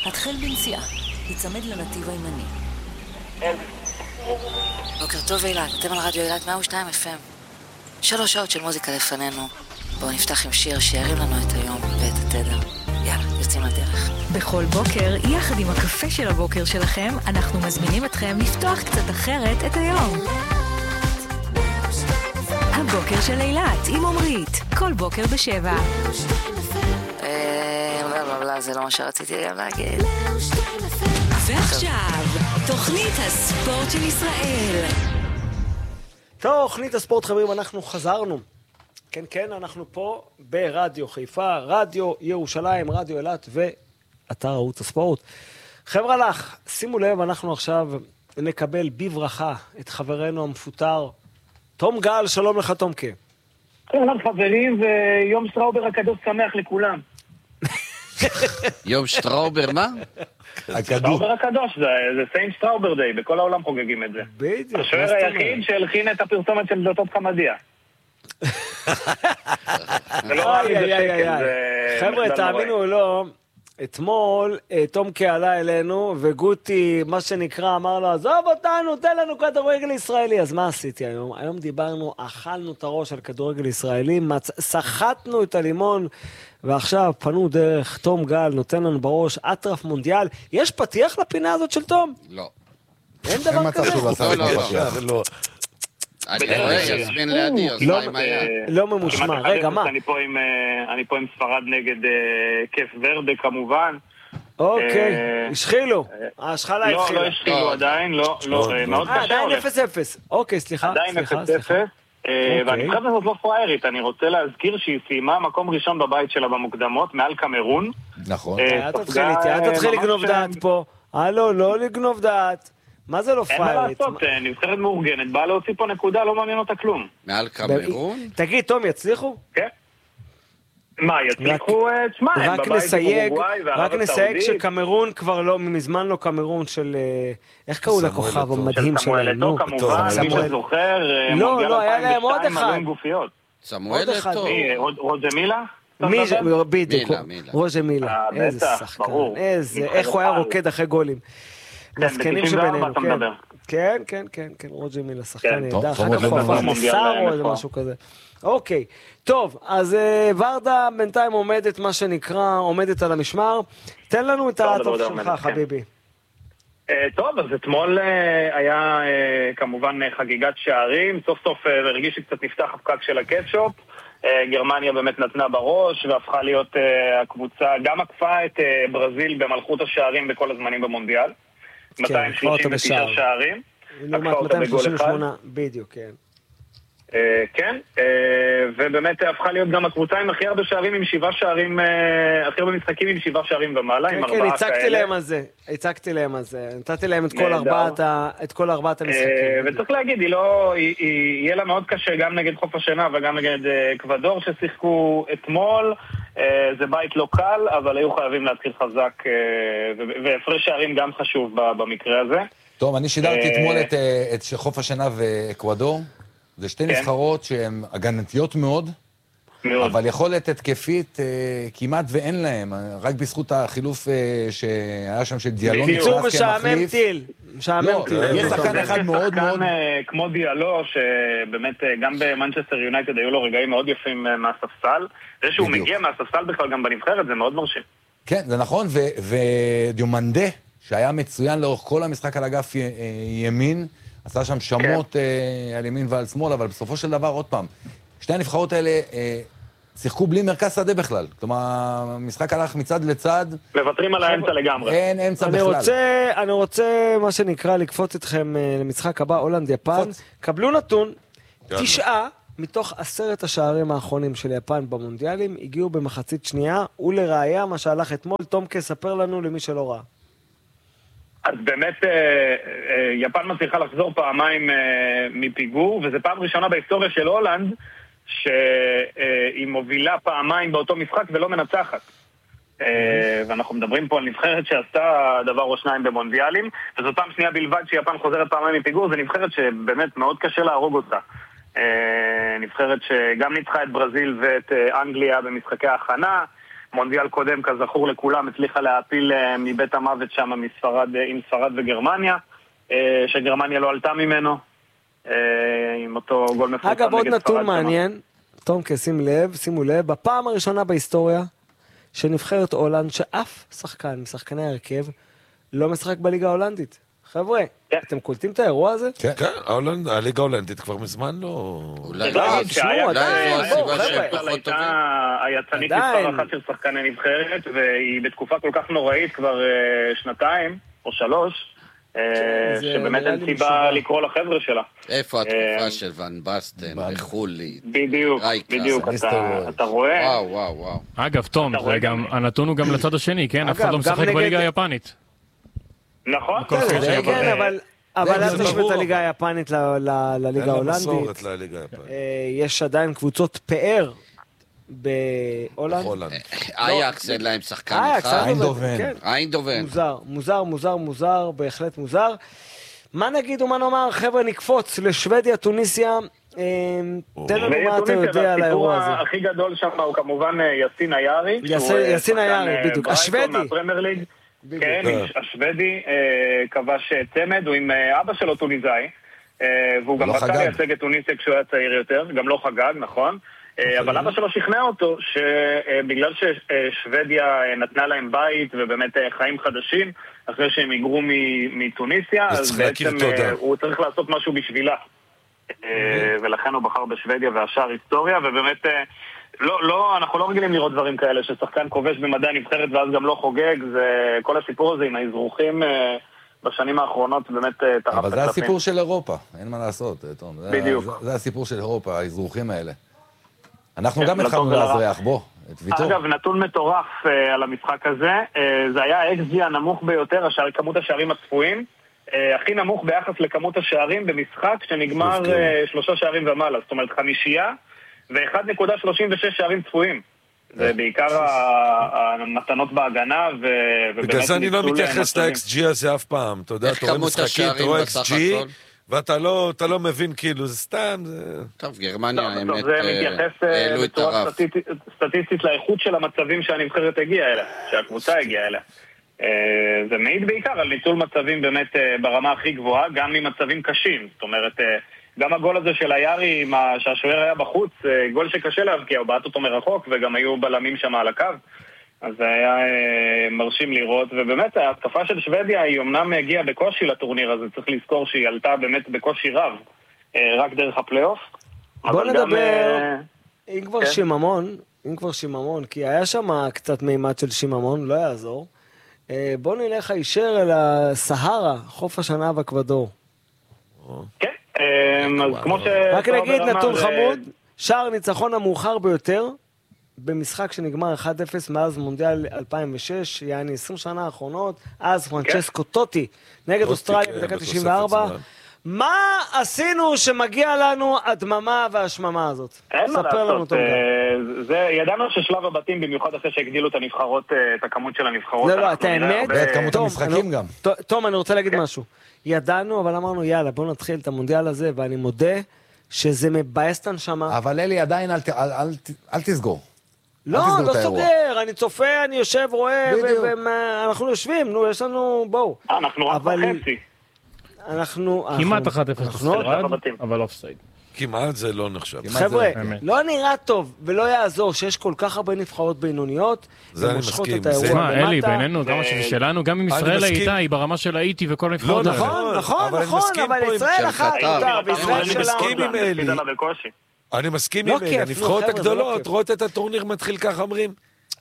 התחל בנסיעה, יצמד לנתיב הימני. בוקר טוב אילת, אתם על רדיו אילת 102 FM. 3 שעות של מוזיקה לפנינו. בואו נפתח עם שיר שירים לנו את היום ואת התדר. יאללה, יוצאים לדרך. בכל בוקר, יחד עם הקפה של הבוקר שלכם, אנחנו מזמינים אתכם לפתוח קצת אחרת את היום. הבוקר של אילת עם עומרית, כל בוקר ב7. זה לא מה שרציתי גם להגיד. ועכשיו, תוכנית הספורט של ישראל. תוכנית הספורט, חברים, אנחנו חזרנו. כן, כן, אנחנו פה ברדיו חיפה, רדיו ירושלים, רדיו אילת ואתר ערוץ הספורט. חבר'ה לך, שימו לב, אנחנו עכשיו נקבל בברכה את חברנו המפוטר, תום גל. שלום לך, תומקה. שלום חברים, ויום שטראובר הקדוש שמח לכולם. יום שטראובר, מה? שטראובר הקדוש, זה סיינט שטראובר דיי, בכל העולם חוגגים את זה. בדיוק. השוער היחיד שהלחין את הפרסומת של דלתות חמדיה. חבר'ה, תאמינו או לא, אתמול תומקה עלה אלינו, וגוטי, מה שנקרא, אמר לו, עזוב אותנו, תן לנו כדורגל ישראלי. אז מה עשיתי היום? היום דיברנו, אכלנו את הראש על כדורגל ישראלי, סחטנו את הלימון, ועכשיו פנו דרך תום גל, נותן לנו בראש אטרף מונדיאל. יש פתיח לפינה הזאת של תום? לא. אין דבר כזה? לא. אני רואה, יסמין לידי, לא ממושמע. רגע, מה? אני פה עם ספרד נגד כיף ורדה כמובן. אוקיי, השחילו. השחלה התחילה. לא השחילו עדיין, לא, מאוד קשה. עדיין 0-0. אוקיי, סליחה. עדיין 0-0. והנבחרת הזאת לא פריירית, אני רוצה להזכיר שהיא סיימה מקום ראשון בבית שלה במוקדמות, מעל קמרון. נכון. אל תתחיל לגנוב דעת פה. הלו, לא לגנוב דעת. מה זה לא פריירית? אין מה לעשות, נבחרת מאורגנת, באה להוציא פה נקודה, לא מעניין אותה כלום. מעל קמרון? תגיד, תום, יצליחו? כן. מה, יצליחו? תשמע, הם בבית באורוגוואי וערב רק נסייג שקמרון כבר לא, מזמן לא קמרון של, איך קראו לכוכב המדהים שלהם? סמואל אתו כמובן, מי שזוכר, לא, היה להם עוד אחד. סמואל אתו. רוז'מילה? בדיוק, רוז'מילה. איזה שחקן, איך הוא היה רוקד אחרי גולים. מסכנים שבינינו, כן. כן, רוז'מילה שחקן נהדר, אחר כך הוא הפך לשר או איזה משהו כזה. אוקיי, טוב, אז ורדה בינתיים עומדת, מה שנקרא, עומדת על המשמר. תן לנו את הטוב שלך, חביבי. טוב, אז אתמול היה כמובן חגיגת שערים, סוף סוף הרגיש שקצת נפתח הפקק של הקטשופ. גרמניה באמת נתנה בראש והפכה להיות הקבוצה, גם עקפה את ברזיל במלכות השערים בכל הזמנים במונדיאל. 239 שערים. לעומת 238, בדיוק, כן. כן, ובאמת הפכה להיות גם הקבוצה עם הכי הרבה שערים עם 7 שערים, הכי הרבה משחקים עם 7 שערים ומעלה, עם 4 כאלה. כן, הצגתי להם על זה, נתתי להם את כל 4 המשחקים. וצריך להגיד, יהיה לה מאוד קשה גם נגד חוף השינה וגם נגד אקוודור ששיחקו אתמול, זה בית לא קל, אבל היו חייבים להתחיל חזק, והפרש שערים גם חשוב במקרה הזה. טוב, אני שידרתי אתמול את חוף השינה ואקוודור. זה שתי נבחרות שהן הגנתיות מאוד, אבל יכולת התקפית כמעט ואין להם, רק בזכות החילוף שהיה שם של דיאלו. קיצור משעמם טיל. יש שחקן אחד מאוד מאוד... כמו דיאלו, שבאמת גם במנצ'סטר יונייטד היו לו רגעים מאוד יפים מהספסל. זה שהוא מגיע מהספסל בכלל גם בנבחרת, זה מאוד מרשים. כן, זה נכון, ודיומנדה, שהיה מצוין לאורך כל המשחק על אגף ימין, עשה שם שמות על ימין ועל שמאל, אבל בסופו של דבר, עוד פעם, שתי הנבחרות האלה שיחקו בלי מרכז שדה בכלל. כלומר, המשחק הלך מצד לצד. מוותרים על האמצע לגמרי. אין אמצע בכלל. אני רוצה, מה שנקרא, לקפוץ אתכם למשחק הבא, הולנד יפן. קבלו נתון, 9 מתוך 10 השערים האחרונים של יפן במונדיאלים, הגיעו במחצית שנייה, ולראיה מה שהלך אתמול, תומקה ספר לנו למי שלא ראה. אז באמת יפן מצליחה לחזור פעמיים מפיגור, וזה פעם ראשונה בהיסטוריה של הולנד שהיא מובילה פעמיים באותו משחק ולא מנצחת. ואנחנו מדברים פה על נבחרת שעשתה דבר או שניים במונדיאלים, וזו פעם שנייה בלבד שיפן חוזרת פעמיים מפיגור, זה נבחרת שבאמת מאוד קשה להרוג אותה. נבחרת שגם ניצחה את ברזיל ואת אנגליה במשחקי ההכנה, מונדיאל קודם, כזכור לכולם, הצליחה להפיל מבית המוות שם עם ספרד וגרמניה, שגרמניה לא עלתה ממנו, עם אותו גול מפורסם נגד ספרד. אגב, עוד נתון מעניין, תומקה, שימו לב, בפעם הראשונה בהיסטוריה, שנבחרת הולנד שאף שחקן משחקני ההרכב לא משחק בליגה ההולנדית. חבר'ה, אתם קולטים את האירוע הזה? כן, הליגה ההולנדית כבר מזמן לא... אולי היצנית מספר אחת של שחקני נבחרת, והיא בתקופה כל כך נוראית כבר 2 או 3, שבאמת אין סיבה לקרוא לחבר'ה שלה. איפה התקופה של ון בסטן וחולי? בדיוק, אתה רואה? וואו. אגב, תום, הנתון הוא גם לצד השני, כן? אף אחד לא משחק בליגה היפנית. נכון? כן, אבל אז נשמע את הליגה היפנית לליגה ההולנדית. אין מסורת לליגה היפנית. יש עדיין קבוצות פאר בהולנד. אייקס אין להם שחקן אחד. איינדובן. מוזר, בהחלט מוזר. מה נגיד ומה נאמר? חבר'ה, נקפוץ לשוודיה, טוניסיה. תן לנו מה אתה יודע על האירוע הזה. הכי גדול שם הוא כמובן יסין היארי. יסין היארי, בדיוק. השוודי. כן, השוודי כבש צמד, הוא עם אבא שלו טוניסאי, והוא גם רצה לייצג את טוניסיה כשהוא היה צעיר יותר, גם לא חגג, נכון? אבל אבא שלו שכנע אותו שבגלל ששוודיה נתנה להם בית ובאמת חיים חדשים, אחרי שהם היגרו מטוניסיה, אז בעצם הוא צריך לעשות משהו בשבילה. ולכן הוא בחר בשוודיה והשאר היסטוריה, ובאמת אנחנו לא רגילים לראות דברים כאלה, ששחקן כובש במדעי הנבחרת ואז גם לא חוגג, כל הסיפור הזה עם האזרוחים בשנים האחרונות באמת טרף את הקלפים. אבל זה הסיפור של אירופה, אין מה לעשות, תום. בדיוק. זה הסיפור של אירופה, האזרוחים האלה. אנחנו גם התחלנו להזריח, בוא, את ויטור. אגב, נתון מטורף על המשחק הזה, זה היה ה-XG הנמוך ביותר, כמות השערים הצפויים, הכי נמוך ביחס לכמות השערים במשחק שנגמר 3 שערים ומעלה, זאת אומרת 5 ו-1.36 שערים צפויים. זה בעיקר המתנות בהגנה, בגלל זה אני לא מתייחס ל-XG הזה אף פעם. אתה יודע, אתה רואה משחקים, אתה רואה XG, ואתה לא מבין כאילו, זה סתם. טוב, גרמניה, האמת, זה מתייחס בצורה סטטיסטית לאיכות של המצבים שהנבחרת הגיעה אליה, שהקבוצה הגיעה אליה. זה מעיד בעיקר על ניצול מצבים באמת ברמה הכי גבוהה, גם ממצבים קשים. זאת אומרת, גם הגול הזה של היארי, שהשוער היה בחוץ, גול שקשה להבקיע, הוא בעט אותו מרחוק, וגם היו בלמים שם על הקו. אז זה היה מרשים לראות, ובאמת ההתקפה של שוודיה היא אמנם הגיעה בקושי לטורניר הזה, צריך לזכור שהיא עלתה באמת בקושי רב, רק דרך הפלייאוף. בוא נדבר, אם כבר שיממון, כי היה שם קצת מימד של שיממון, לא יעזור. בוא נלך הישר אל הסהרה, חוף השנה באקוודור. כן, אז כמו ש... רק נגיד נתון חמוד, שער ניצחון המאוחר ביותר, במשחק שנגמר 1-0 מאז מונדיאל 2006, יעני 20 שנה האחרונות, אז פרנצ'סקו טוטי נגד אוסטרליה בדקה 94. מה עשינו שמגיע לנו הדממה והשממה הזאת? אין מה לעשות, ידענו ששלב הבתים, במיוחד אחרי שהגדילו את הנבחרות, את הכמות של הנבחרות. לא, את האמת, ואת כמות המשחקים גם. תום, אני רוצה להגיד משהו. ידענו, אבל אמרנו, יאללה, בואו נתחיל את המונדיאל הזה, ואני מודה שזה מבאס את הנשמה. אבל אלי, עדיין אל תסגור. לא סוגר, אני צופה, אני יושב, רואה, ואנחנו יושבים, נו, יש לנו, בואו. אנחנו רק בחצי. כמעט 1-0 ספרד, אבל אופסייד. כמעט זה לא נחשב. חבר'ה, לא נראה טוב ולא יעזור שיש כל כך הרבה נבחרות בינוניות, זה מסכים. אלי, בינינו, גם שלנו, גם אם ישראל הייתה, היא ברמה של האיטי וכל הנבחרות. נכון, אבל ישראל אחת איתה, וישראל שלנו. אני מסכים עם אלי. אני מסכים עם אלי. הנבחרות הגדולות, רואות את הטורניר מתחיל כך, אומרים,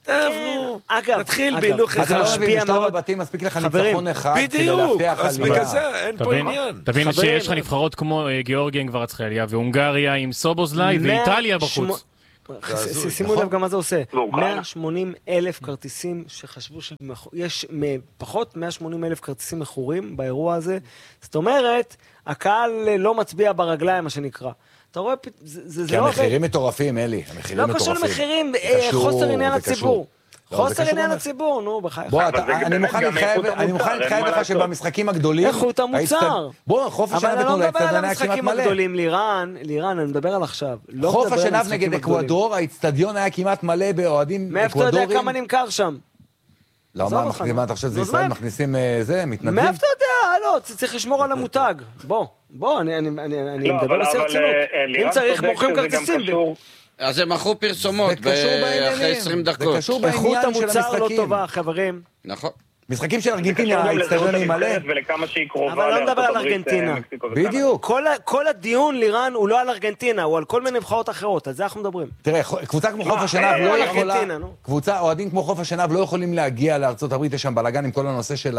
נתחיל בהילוך אחד. בשלב הבתים מספיק לך ניצחון אחד. בדיוק, אז בגלל זה אין פה עניין. תבין שיש לך נבחרות כמו גיאורגיה עם גברצחליה, והונגריה עם סובוזליי, ואיטליה בחוץ. שימו לב גם מה זה עושה. 180,000 כרטיסים שחשבו יש פחות 180,000 כרטיסים מכורים באירוע הזה. זאת אומרת, הקהל לא מצביע ברגליים, מה שנקרא. אתה רואה, זה לא... כי המחירים מטורפים, אלי. לא קשור למחירים, חוסר עניין לציבור. חוסר עניין הציבור, נו, בחייך. בוא, אני מוכן להתחייב לך שבמשחקים הגדולים... איכות המוצר. בוא, חוף השנהב נתנו לאצטדיון היה כמעט מלא. לירן, אני מדבר על עכשיו. חוף השנהב נגד אקוודור, האצטדיון היה כמעט מלא באוהדים אקוודורים. מאיפה אתה יודע כמה נמכר שם? לא, מה אתה חושב שזה ישראל מכניסים זה, מתנדבים? מאיפה אתה יודע? לא, צריך לשמור על המותג. בוא, אני מדבר בשיא הרצינות. אם צריך, מוכרים כרטיסים. אז הם מכרו פרסומות אחרי 20 דקות. זה קשור בעניין של המשחקים. איכות המוצר לא טובה, חברים. נכון. משחקים של ארגנטינה, האצטדיון מלא. אבל לא מדבר על ארגנטינה. בדיוק. כל הדיון, לירן, הוא לא על ארגנטינה, הוא על כל מיני נבחרות אחרות, על זה אנחנו מדברים. תראה, קבוצה כמו חוף השנהב לא יכולה... אוהדים כמו חוף השנהב לא יכולים להגיע לארצות הברית, יש שם בלגן עם כל הנושא של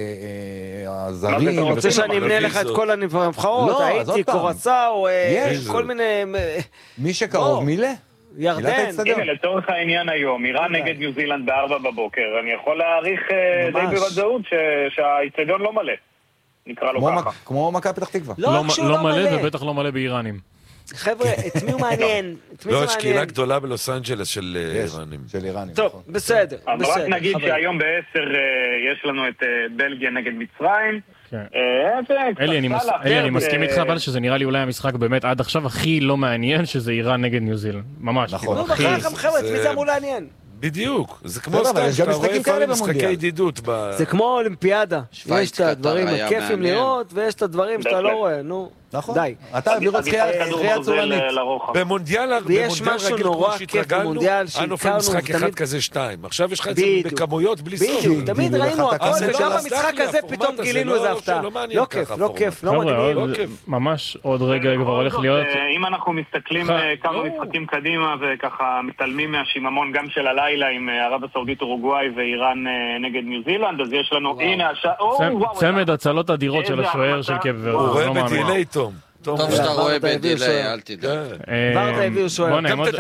הזרים. אתה רוצה שאני אמנה לך את כל הנבחרות? הייתי, קורסאו, כל מיני... מי שקרוב, מילה? ירדן. הנה, לצורך העניין היום, איראן נגד ניו זילנד ב-4 בבוקר, אני יכול להעריך די בוודאות שהאצטדיון לא מלא, נקרא לו ככה. כמו מכבי פתח תקווה. לא מלא ובטח לא מלא באיראנים. חבר'ה, את מי הוא מעניין? לא, יש קהילה גדולה בלוס אנג'לס של איראנים. של איראנים. טוב, בסדר. אבל רק נגיד שהיום ב-10 יש לנו את בלגיה נגד מצרים. אלי, אני מסכים איתך, אבל שזה נראה לי אולי המשחק באמת עד עכשיו הכי לא מעניין, שזה איראן נגד ניו זילנד. ממש. נכון. נו, בחייכם חבר'ה, את מי זה אמור לעניין? בדיוק, זה כמו סתם, שאתה רואה פעמים משחקי ידידות. זה כמו אולימפיאדה, יש את הדברים הכיפים לראות, ויש את הדברים שאתה לא רואה, נו. נכון. די. אתה לראות שחייה צורנית. במונדיאל רגיל כמו שהתרגלנו, היה נופל משחק אחד כזה 2. עכשיו יש לך את זה בכמויות בלי סוף. בדיוק, תמיד ראינו הכל, וגם במשחק הזה פתאום גילינו איזה הפתעה. לא כיף, לא כיף, לא מדהים. ממש עוד רגע כבר הולך להיות... אם אנחנו מסתכלים כמה משחקים קדימה וככה מתעלמים מהשיממון גם של הלילה עם ערב הסעודית אורוגוואי ואיראן נגד ניו זילנד, אז יש לנו, הנה צמד הצלות אדירות של השוער של קייפ ורדה. הוא רואה בדילי תום. טוב שאתה רואה בדילי, אל תדע. ברדה הביאו שוער.